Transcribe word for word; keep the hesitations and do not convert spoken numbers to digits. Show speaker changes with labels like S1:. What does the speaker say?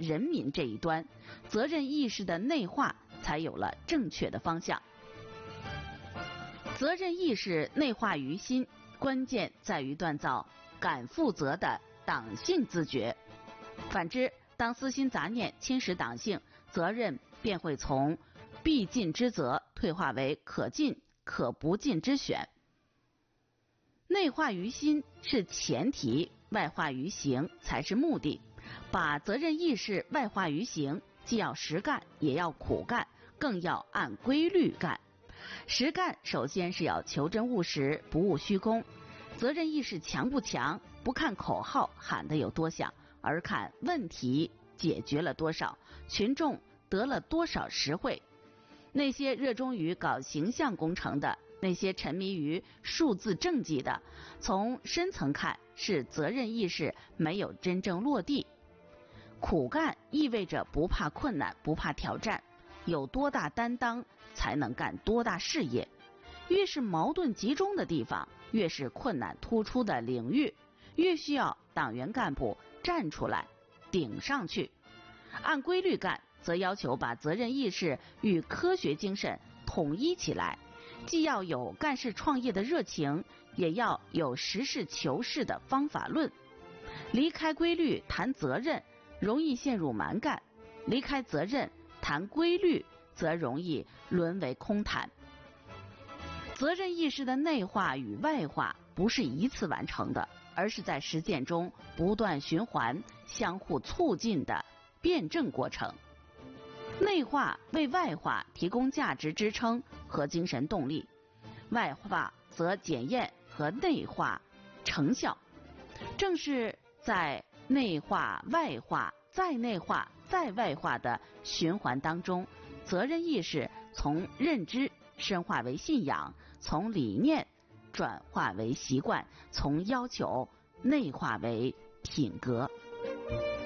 S1: 人民这一端，责任意识的内化才有了正确的方向。责任意识内化于心，关键在于锻造敢负责的党性自觉。反之，当私心杂念侵蚀党性，责任便会从必尽之责退化为可尽可不尽之选。内化于心是前提，外化于行才是目的。把责任意识外化于行，既要实干，也要苦干，更要按规律干。实干首先是要求真务实，不务虚功。责任意识强不强，不看口号喊得有多响，而看问题解决了多少，群众得了多少实惠。那些热衷于搞形象工程的，那些沉迷于数字政绩的，从深层看是责任意识没有真正落地。苦干意味着不怕困难，不怕挑战，有多大担当才能干多大事业。越是矛盾集中的地方，越是困难突出的领域，越需要党员干部站出来顶上去。按规律干，则要求把责任意识与科学精神统一起来，既要有干事创业的热情，也要有实事求是的方法论。离开规律谈责任，容易陷入蛮干；离开责任谈规律，则容易沦为空谈。责任意识的内化与外化不是一次完成的，而是在实践中不断循环、相互促进的辩证过程。内化为外化提供价值支撑和精神动力，外化则检验和内化成效。正是在内化、外化、再内化、再外化的循环当中，责任意识从认知深化为信仰，从理念转化为习惯，从要求内化为品格。